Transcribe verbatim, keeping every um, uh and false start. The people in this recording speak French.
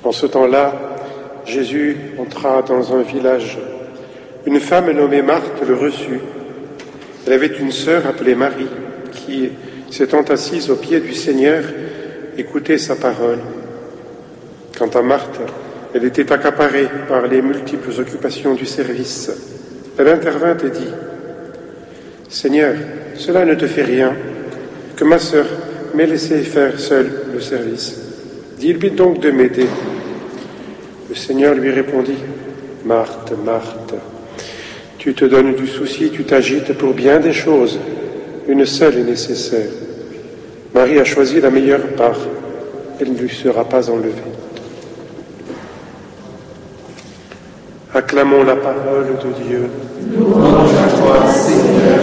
En ce temps-là, Jésus entra dans un village. Une femme nommée Marthe le reçut. Elle avait une sœur appelée Marie, qui, s'étant assise aux pieds du Seigneur, écoutait sa parole. Quant à Marthe, elle était accaparée par les multiples occupations du service. Elle intervint et dit : « Seigneur, cela ne te fait rien, que ma sœur m'ait laissé faire seule le service. Dis-lui donc de m'aider. » Le Seigneur lui répondit : « Marthe, Marthe, tu te donnes du souci, tu t'agites pour bien des choses. Une seule est nécessaire. Marie a choisi la meilleure part. Elle ne lui sera pas enlevée. » Acclamons la parole de Dieu. Louange à toi, Seigneur